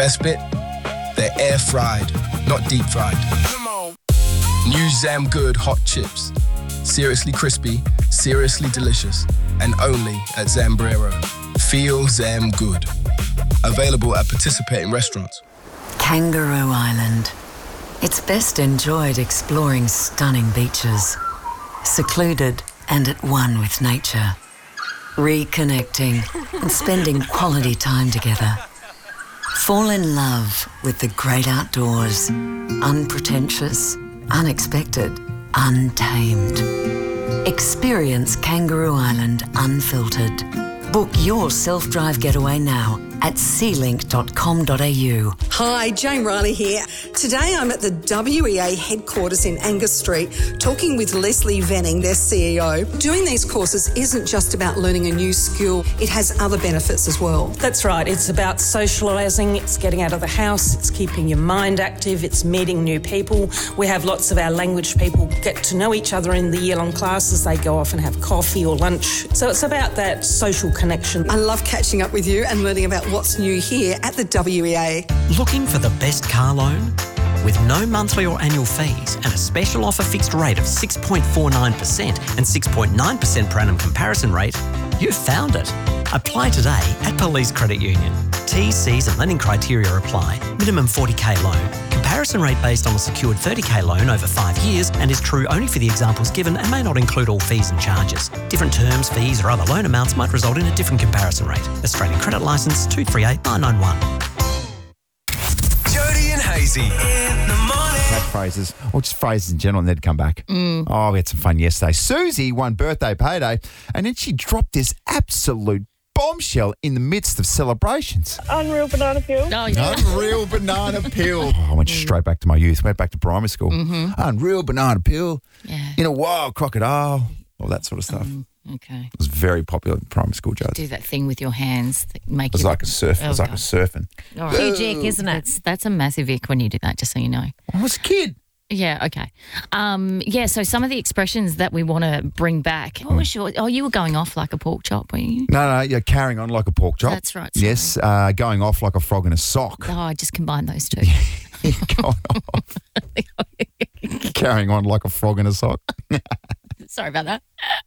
Best bit? They're air fried, not deep fried. Come on. New Zam Good hot chips. Seriously crispy, seriously delicious, and only at Zambrero. Feel Zam Good. Available at participating restaurants. Kangaroo Island. It's best enjoyed exploring stunning beaches, secluded and at one with nature, reconnecting and spending quality time together. Fall in love with the great outdoors, unpretentious, unexpected, untamed. Experience Kangaroo Island unfiltered. Book your self-drive getaway now at sealink.com.au. Hi, Jane Riley here. Today I'm at the WEA headquarters in Angus Street talking with Leslie Venning, their CEO. Doing these courses isn't just about learning a new skill, it has other benefits as well. That's right. It's about socialising, it's getting out of the house, it's keeping your mind active, it's meeting new people. We have lots of our language people get to know each other in the year-long classes. They go off and have coffee or lunch. So it's about that social connection. I love catching up with you and learning about what's new here at the WEA. Looking for the best car loan? With no monthly or annual fees and a special offer fixed rate of 6.49% and 6.9% per annum comparison rate, you've found it. Apply today at Police Credit Union. T's, C's and lending criteria apply. Minimum 40k loan. Comparison rate based on a secured 30k loan over 5 years and is true only for the examples given and may not include all fees and charges. Different terms, fees or other loan amounts might result in a different comparison rate. Australian Credit Licence 238991. Jody and Hazy in the morning. Catchphrases, or just phrases in general, and they'd come back. Oh, we had some fun yesterday. Susie won birthday payday, and then she dropped this absolute bombshell in the midst of celebrations. Unreal banana peel. Oh, yeah. Unreal banana peel. Oh, I went straight back to my youth. Went back to primary school. Unreal banana peel. Yeah. In a wild crocodile. All that sort of stuff. Okay. It was very popular in primary school, Judge. Do that thing with your hands that make It was you... like a surf. It was like a surfing. All right. Huge ick, isn't it? That's a massive ick when you do that, just so you know. I was a kid. Yeah, okay. So some of the expressions that we want to bring back. What was your... Oh, you were going off like a pork chop, were you? No, you're carrying on like a pork chop. That's right. Sorry. Yes, going off like a frog in a sock. Oh, I just combined those two. Going off. Carrying on like a frog in a sock. Sorry about that.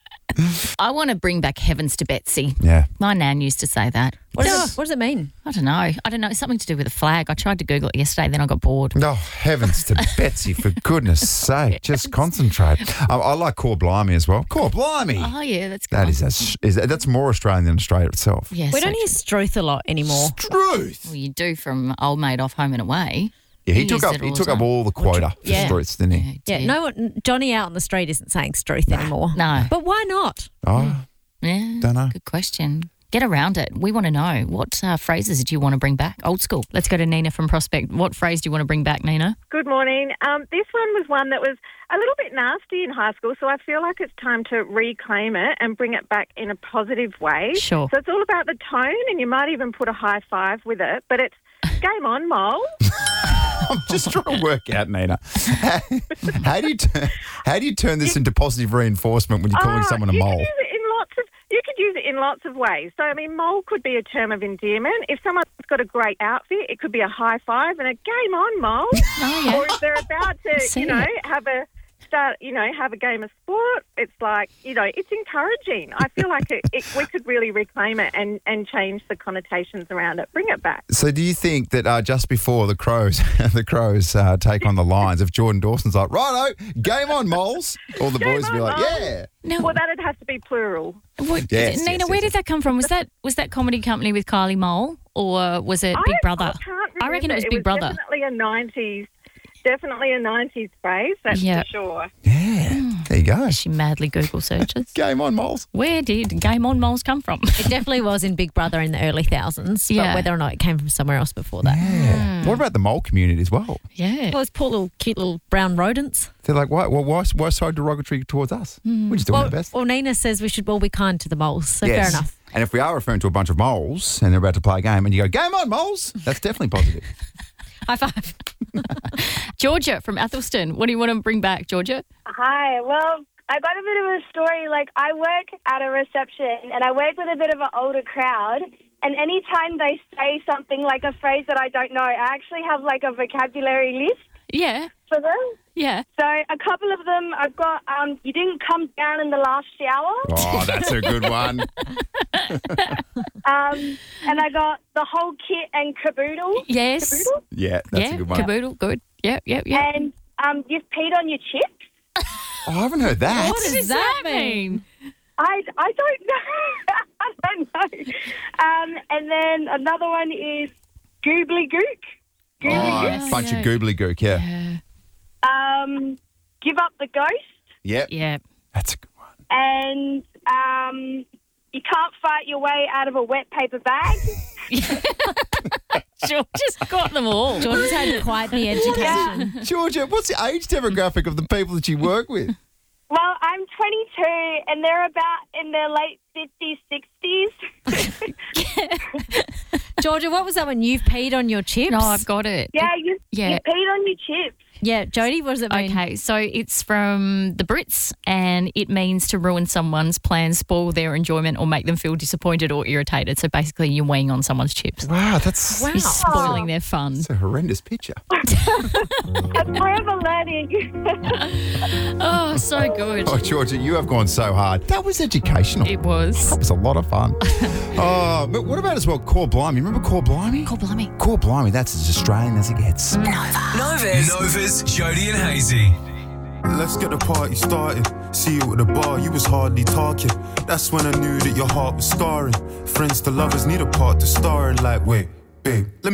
I want to bring back heavens to Betsy. Yeah. My nan used to say that. What does it mean? I don't know. It's something to do with a flag. I tried to Google it yesterday, then I got bored. Oh, heavens to Betsy, for goodness sake. Just concentrate. I like Core Blimey as well. Core Blimey. Oh, yeah, that's good. That that's more Australian than Australia itself. Yeah, We don't hear Struth a lot anymore. Struth. Well, you do from Old Mate Off Home and Away. Yeah, he He took used up it all the took up time. all the quota for Yeah. Struths, didn't he? Yeah, no one, Johnny out on the street isn't saying Struth anymore. No. But why not? Oh, Yeah. don't know. Good question. Get around it. We want to know. What phrases do you want to bring back? Old school. Let's go to Nina from Prospect. What phrase do you want to bring back, Nina? Good morning. This one was one that was a little bit nasty in high school, so I feel like it's time to reclaim it and bring it back in a positive way. Sure. So it's all about the tone, and you might even put a high five with it, but it's game on, Mole. I'm just trying to work out, Nina. How do you turn this into positive reinforcement when you're calling someone a mole? You could use it in lots of ways. So, I mean, mole could be a term of endearment. If someone's got a great outfit, it could be a high five and a game on, mole. Oh, yeah. Or if they're about to, have a game of sport, it's like, it's encouraging. I feel like we could really reclaim it and change the connotations around it. Bring it back. So do you think that just before the Crows take on the Lions, if Jordan Dawson's like, righto, game on, moles, all the boys will be like, yeah. No. Well, that'd have to be plural. Yes, Nina, yes, where yes. did that come from? Was that comedy company with Kylie Mole, or was it Big Brother? I can't remember. I reckon it was Big Brother. Definitely a 90s phrase, that's for sure. Yeah, there you go. She madly Google searches. Game on, moles. Where did Game On Moles come from? It definitely was in Big Brother in the early thousands, but whether or not it came from somewhere else before that. Yeah. What about the mole community as well? Yeah. Well, it's poor cute little brown rodents. They're like, why so derogatory towards us? We're just doing our best. Well, Nina says we should all be kind to the moles, so fair enough. And if we are referring to a bunch of moles and they're about to play a game and you go, game on, moles, that's definitely positive. High five. Georgia from Athelston. What do you want to bring back, Georgia? Hi. Well, I got a bit of a story. Like, I work at a reception and I work with a bit of an older crowd. And anytime they say something like a phrase that I don't know, I actually have like a vocabulary list Yeah. for them. Yeah. So a couple of them, I've got, you didn't come down in the last shower. Oh, that's a good one. And I got the whole kit and caboodle. Yes. Caboodle. Yeah, that's a good one. Caboodle, good. Yep. And you've peed on your chips. Oh, I haven't heard that. What does that mean? I don't know. I don't know. And then another one is goobly gook. Oh, a bunch of goobly-gook, yeah. Give up the ghost. Yep. Yeah. That's a good one. And you can't fight your way out of a wet paper bag. George has got them all. George has had quite the education. Georgia, what's the age demographic of the people that you work with? Well, I'm 22 and they're about in their late 50s, 60s. Georgia, what was that one? You've peed on your chips? No, I've got it. Yeah, you peed on your chips. Yeah, Jodie, what does it mean? Okay, so it's from the Brits and it means to ruin someone's plans, spoil their enjoyment or make them feel disappointed or irritated. So basically you're weighing on someone's chips. Wow, that's You're spoiling their fun. a horrendous picture. I'm forever learning. Oh, so good. Oh, Georgia, you have gone so hard. That was educational. It was. That was a lot of fun. Oh, but what about as well Core Blimey? Remember Core Blimey? Core Blimey. Core Blimey, that's as Australian as it gets. Nova's Jody and Hazy. Let's get the party started. See you at the bar, you was hardly talking. That's when I knew that your heart was scarring. Friends to lovers need a part to star in. Like, wait, babe, let me